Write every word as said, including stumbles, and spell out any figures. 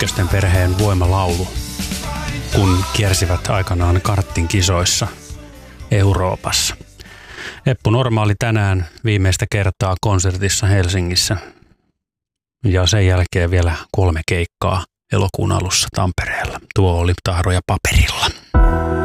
Ykkösten perheen voimalaulu, kun kiersivät aikanaan karttin kisoissa Euroopassa. Eppu Normaali tänään viimeistä kertaa konsertissa Helsingissä ja sen jälkeen vielä kolme keikkaa elokuun alussa Tampereella. Tuo oli Tahroja paperilla.